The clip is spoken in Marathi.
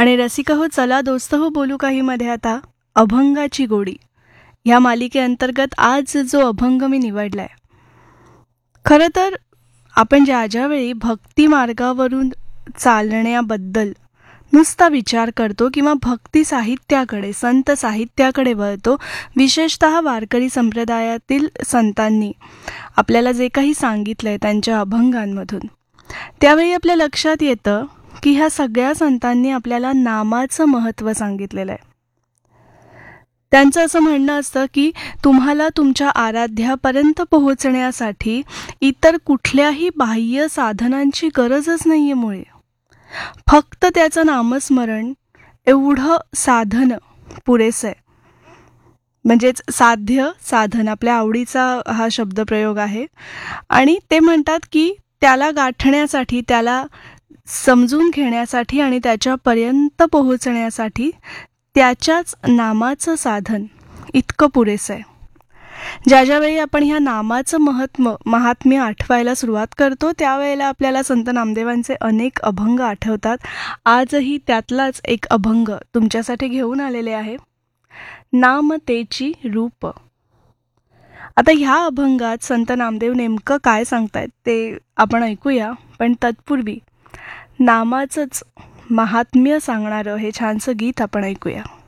आणि रसिका हो, चला दोस्त हो बोलू काही मध्ये आता अभंगाची गोडी ह्या मालिकेअंतर्गत आज जो अभंग मी निवडलाय, खरं तर आपण ज्या वेळी भक्ती मार्गावरून चालण्याबद्दल नुसता विचार करतो किंवा भक्ती साहित्याकडे, संत साहित्याकडे वळतो, विशेषतः वारकरी संप्रदायातील संतांनी आपल्याला जे काही सांगितलंय त्यांच्या अभंगांमधून, त्यावेळी आपल्या लक्षात येतं की ह्या सगळ्या संतांनी आपल्याला नामाचं महत्त्व सांगितलेलं आहे. त्यांचं असं म्हणणं असतं की तुम्हाला तुमच्या आराध्यापर्यंत पोहोचण्यासाठी इतर कुठल्याही बाह्य साधनांची गरजच नाहीये. मुळे फक्त त्याचं नामस्मरण एवढं साधन पुरेसं आहे. म्हणजेच साध्य साधन, आपल्या आवडीचा हा शब्दप्रयोग आहे. आणि ते म्हणतात की त्याला गाठण्यासाठी, त्याला समजून घेण्यासाठी आणि त्याच्यापर्यंत पोहोचण्यासाठी त्याच्याच नामाचं साधन इतकं पुरेसं आहे. ज्यावेळी आपण ह्या नामाचं महात्म्य आठवायला सुरुवात करतो, त्यावेळेला आपल्याला संत नामदेवांचे अनेक अभंग आठवतात. आजही त्यातलाच एक अभंग तुमच्यासाठी घेऊन आलेले आहे, नाम तेची रूप. आता ह्या अभंगात संत नामदेव नेमकं काय सांगतायत ते आपण ऐकूया, पण तत्पूर्वी नामाचंच महात्म्य सांगणारं हे छानसं गीत आपण ऐकूया.